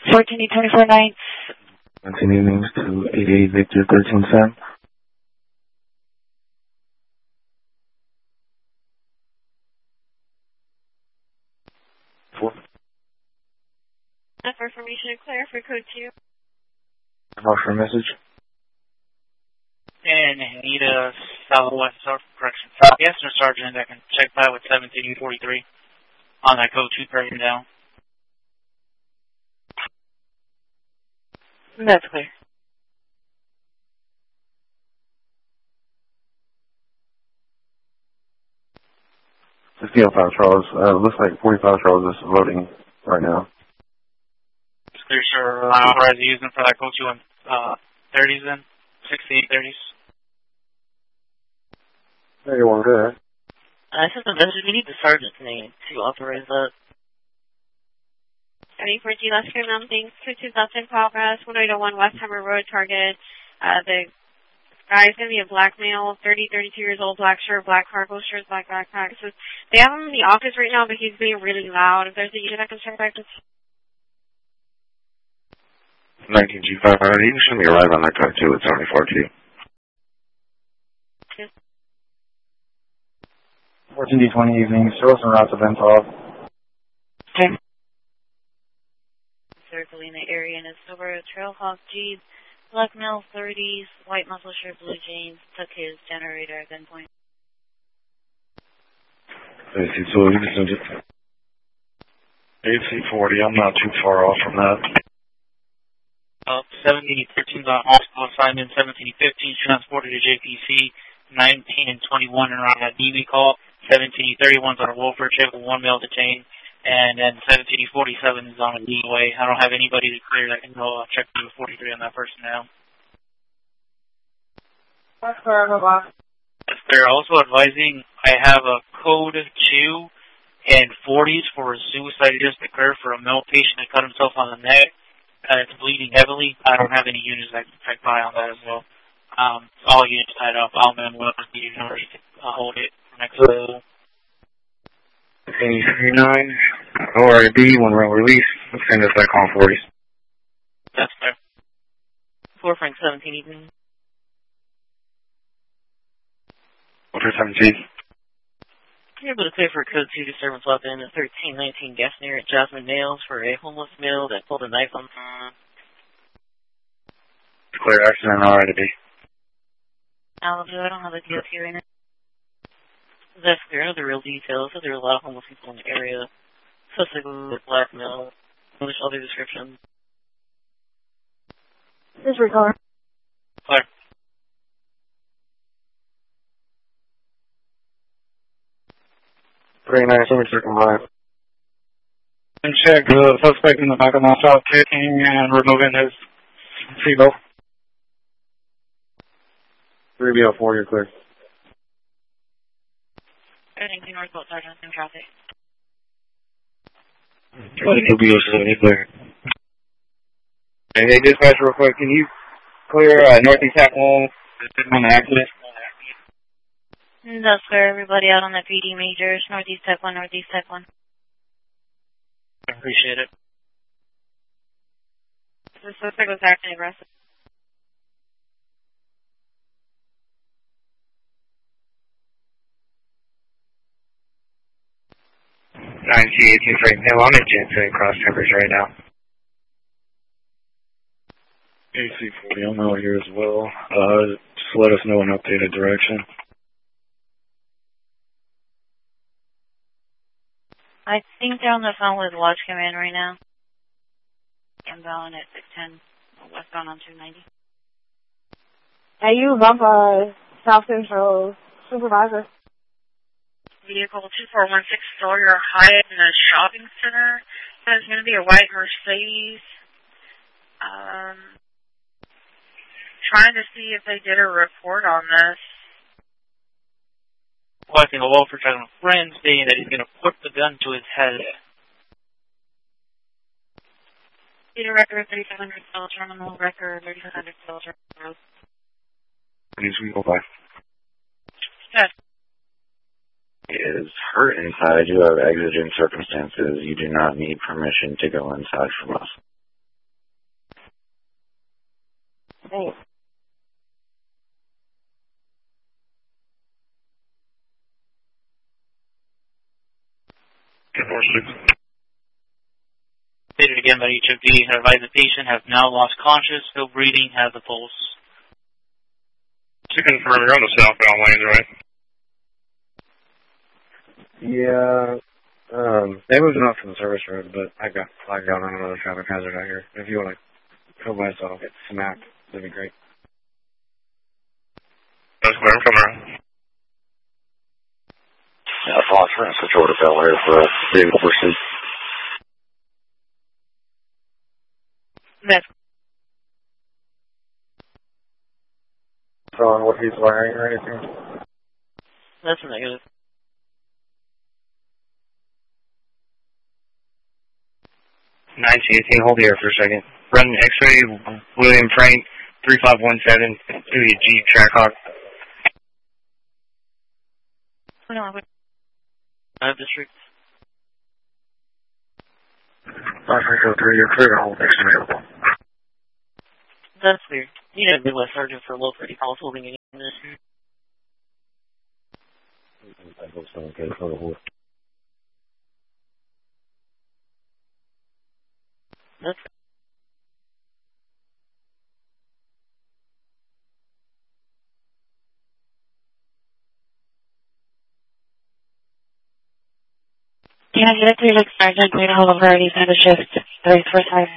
1424 nights. 19 evenings to 88 Victor 13 Sam. For information and clear for code 2. Offer a message. And need a southwest, southeastern sergeant that can check by with 1743 on that code 2 person down. That's clear. 1605 Charles. Looks like 45 Charles is loading right now. Clear, sure. Authorize using for that code 2 and 30s then? 6830s. 31, go ahead. This is a message. We need the sergeant's name to authorize that. 74G Lester Mounting, 22 in progress, 1801 Westheimer Road, target. The guy's going to be a black male, 32 years old, black shirt, black cargo shirts, black backpack. So they have him in the office right now, but he's being really loud. If there's a unit that can check back to 19G5, you can show me a ride on that guy too, it's 74G. 14D20 evening, show us some routes of Ventov. Okay. Circling the area in a silver Trailhawk Jeep, black male 30s, white muscle shirt, blue jeans, took his generator at gunpoint. AC2, you can send it. AC40, I'm not too far off from that. 1713 on hospital assignment, 1715 transported to JPC, 19 and 21 around that DV call, 1731's on a welfare check with 1 male detained, and then 1747 is on a DOA. I don't have anybody to clear that can go check through 43 on that person now. That's clear, bye-bye. They're also advising I have a code 2 and 40s for a suicide just occurred for a male patient that cut himself on the neck. It's bleeding heavily. I don't have any units that can check by on that as well. All units tied up. I'll man well the numbers to hold it for next level. 39, ORD, 1 round release. Let's send us back on 40s. That's fair. 4 Frank 17 evening. Over 17. You're able to clear for code 2 disturbance weapon at 1319 gas near at Jasmine Nails for a homeless male that pulled a knife on Clear accident already. Alibu, I don't have a DOT right now. That's clear. The real details. So there are a lot of homeless people in the area. Suspect with black male. English other description. Disregard. Clear. Very nice. Let me check him live. And check the suspect in the back of my shop taking and removing his seatbelt. 3B04, you're clear. 13 Northbolt Sergeant in traffic. 2B07, you're clear. Hey, dispatch real quick. Can you clear Northeast Tap 1 on the accident? That's clear. Everybody out on the PD majors. Northeast Tech 1, Northeast Tech 1. I appreciate it. the suspect was acting aggressive. 9C18 Frank Hill, I'm at Jensen cross temperature right now. AC40, I'm out here as well. Just let us know an updated direction. I think they're on the phone with Watch Command right now. Inbound at 610, westbound on 290. Hey, you bump South Central supervisor. Vehicle 2416 Sawyer Hyatt in a shopping center. There's going to be a white Mercedes. Trying to see if they did a report on this. Collecting a welfare check on a friend stating that he's going to put the gun to his head. Data record 3700 Stella Terminal, record 3700 Stella Terminal. Please, we go by. Good. Is hurt inside. You have exigent circumstances. You do not need permission to go inside from us. Thanks. 10-4-6. Stated again by HFD, have advised the patient have now lost conscious, still breathing, has a pulse. To confirm, you're on the southbound lanes, right? Yeah. They moved enough from the service road, but I got flagged out on another traffic hazard out here. If you want to go by so I don't get smacked, that'd be great. That's clear. I'm coming around. Yeah, Fox, we're going to switch over to Bel Air for vehicle pursuit. That's On what he's wearing or anything? That's a negative. Hold here for a second. Run X-ray, William Frank, 3517, through your Jeep Trackhawk. District. 5603, you're clear to hold X-ray. That's weird. You need a Midwest Sergeant for low 30 calls holding it in this. I hope someone gets on the horse. That's Yeah, get it 36 Sergeant, clear to hold over already side of shift. 34 side.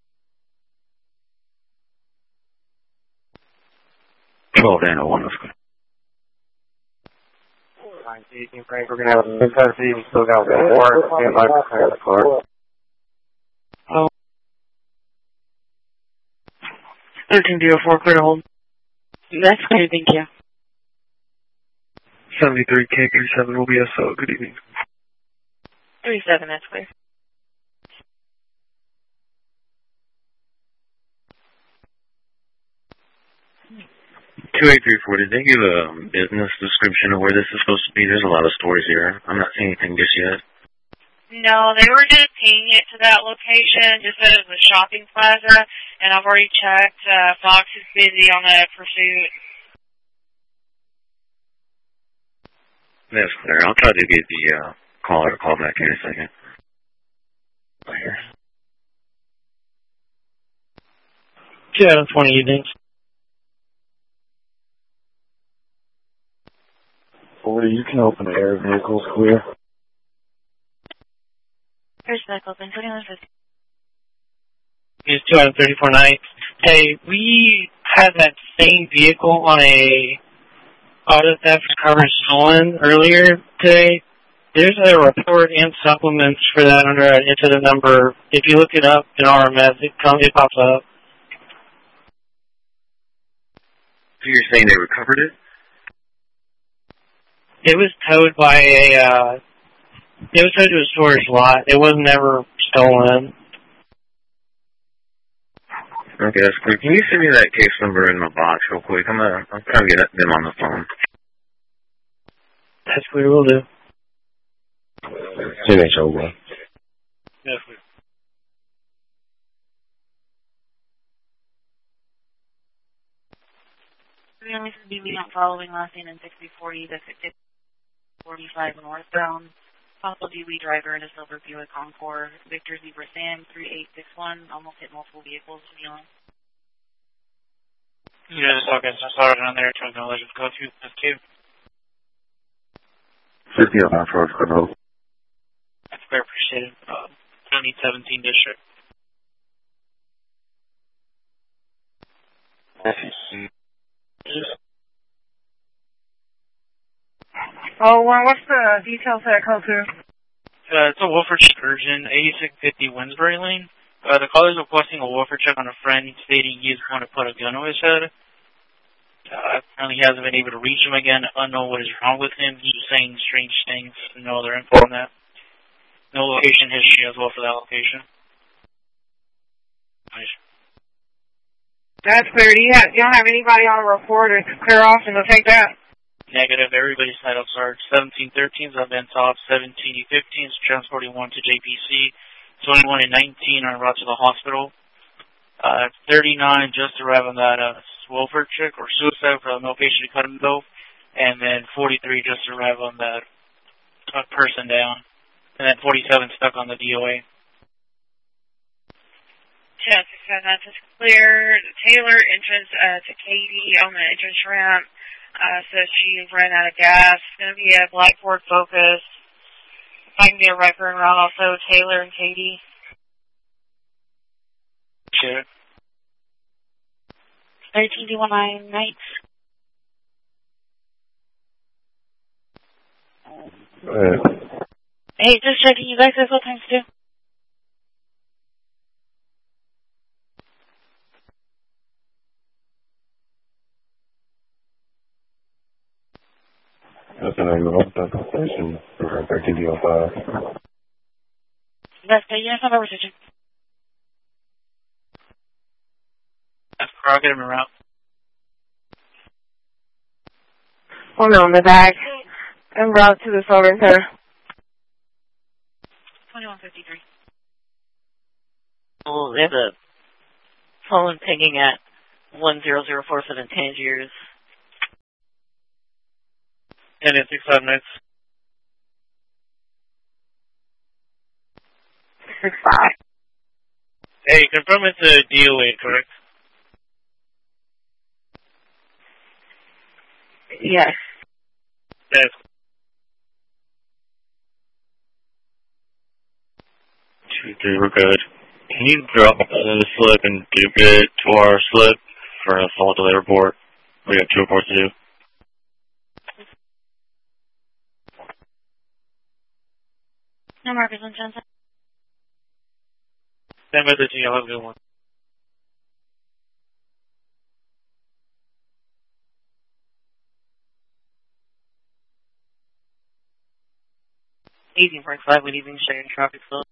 12 and 01, let's go. 18 Frank, we're going to have a mid-size seat. We still got 4. Stand by for clear the car. 1304, clear to hold. That's clear, thank you. 73K37 will be SO. Good evening. 37, that's clear. Did they give a business description of where this is supposed to be? There's a lot of stores here. I'm not seeing anything just yet. No, they were just pinging it to that location, just that it was a shopping plaza, and I've already checked. Fox is busy on the pursuit. That's clear. I'll try to get the caller to call back in a second. Right here. Yeah, 20 evenings. 40, you can open the air vehicles clear. Here's back open, 2150. It's 234 nights. Hey, we had that same vehicle on a auto theft recovery stolen earlier today. There's a report and supplements for that under an incident number. If you look it up in RMS, it pops up. So you're saying they recovered it? It was towed by to a storage lot. It was never stolen. Okay, that's clear. Can you send me that case number in my box real quick? I'm trying to get them on the phone. That's clear, we'll do. CHO, bro. Yes, clear. We only should be not following last name in 6040, that's at 45 northbound. Possible DWE driver in a silver Buick Encore. Victor Zebra Sam 3861, almost hit multiple vehicles. Neon. Yeah, just talking to Sergeant on there, trying to let us go through this too. 50 on Forest Road. That's very appreciated. 2017 district. Oh, well, what's the details of that code to? It's a welfare excursion, 8650 Winsbury Lane. The caller is requesting a welfare check on a friend, stating he's going to put a gun to his head. Apparently he hasn't been able to reach him again. I don't know what is wrong with him. He's saying strange things. No other info on that. No location history as well for that location. Nice. That's clear. You don't have anybody on a report or clear off and they'll take that? Negative. Everybody's tied up, Sarge. 1713s on Bentop. 1715s transporting one to JPC. 21 and 19 are brought to the hospital. 39 just arrived on that Wolford chick, or suicide for the male patient who cut himself, and then 43 just arrived on that person down, and then 47 stuck on the DOA. Yes, that's just clear. Taylor entrance to Katie on the entrance ramp. So she ran out of gas. It's going to be a black Ford Focus. If I can get a record around also Taylor and Katie. Sure. 13D19 Nights. Hey, just checking you guys what times too? That's the name of the station for 13D05. That's the uniform over station. That's Crockett and route. Hold on, the bag. En route to the Silver Center. 2153. Well, there's a phone pinging at 1004 Tangiers. 10 and 6 minutes. 65. Hey, confirm it's a DOA, correct? Yes. Yes. We're good. Can you drop the slip and give it to our slip for an assault delay report? We have 2 reports to do. No markers on Johnson. Same message, you'll have a good one. Evening, Park 5, good evening, sharing traffic flow.